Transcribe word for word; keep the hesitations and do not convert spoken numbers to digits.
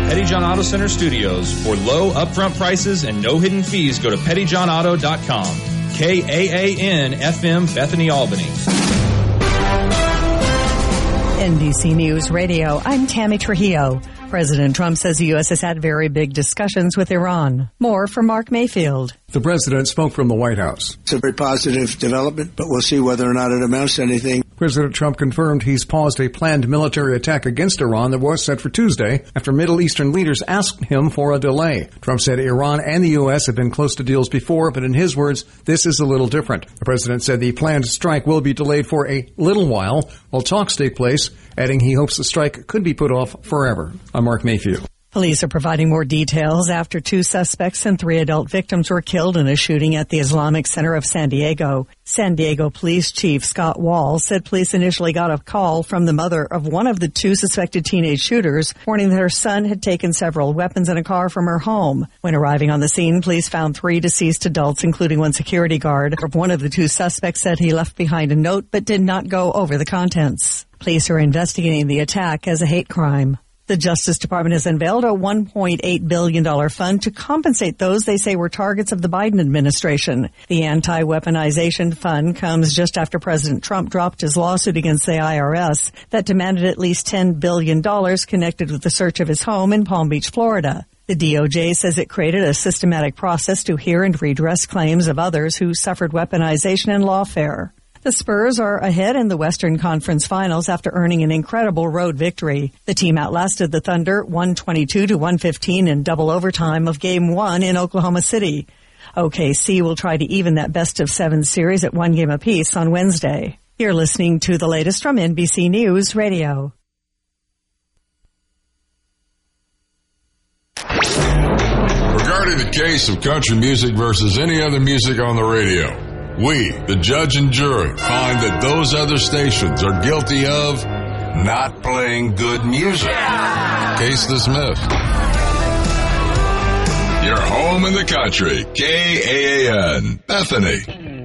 Petty John Auto Center Studios. For low upfront prices and no hidden fees, go to petty john auto dot com. K A A N F M, Bethany, Albany. N B C News Radio, I'm Tammy Trujillo. President Trump says the U S has had very big discussions with Iran. More from Mark Mayfield. The president spoke from the White House. It's a very positive development, but we'll see whether or not it amounts to anything. President Trump confirmed he's paused a planned military attack against Iran that was set for Tuesday after Middle Eastern leaders asked him for a delay. Trump said Iran and the U S have been close to deals before, but in his words, this is a little different. The president said the planned strike will be delayed for a little while while talks take place, adding he hopes the strike could be put off forever. I'm Mark Mayfield. Police are providing more details after two suspects and three adult victims were killed in a shooting at the Islamic Center of San Diego. San Diego Police Chief Scott Wall said police initially got a call from the mother of one of the two suspected teenage shooters, warning that her son had taken several weapons in a car from her home. When arriving on the scene, police found three deceased adults, including one security guard. One of the two suspects said he left behind a note but did not go over the contents. Police are investigating the attack as a hate crime. The Justice Department has unveiled a one point eight billion dollars fund to compensate those they say were targets of the Biden administration. The anti-weaponization fund comes just after President Trump dropped his lawsuit against the I R S that demanded at least ten billion dollars connected with the search of his home in Palm Beach, Florida. The D O J says it created a systematic process to hear and redress claims of others who suffered weaponization and lawfare. The Spurs are ahead in the Western Conference Finals after earning an incredible road victory. The team outlasted the Thunder one twenty-two to one fifteen in double overtime of Game one in Oklahoma City. O K C will try to even that best-of-seven series at one game apiece on Wednesday. You're listening to the latest from N B C News Radio. Regarding the case of country music versus any other music on the radio, we, the judge and jury, find that those other stations are guilty of not playing good music. Case dismissed. You're home in the country. K A A N, Bethany.